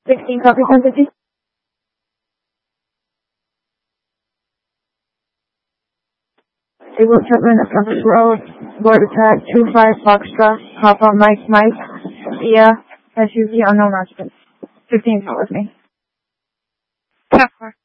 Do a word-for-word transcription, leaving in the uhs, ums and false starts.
sixteen copy one fifty. Able Chapman at Suffolk Road, board attack two five Foxtrot, hop on Mike Mike, yeah, S U V unknown occupant. fifteen, come with me. Ten four.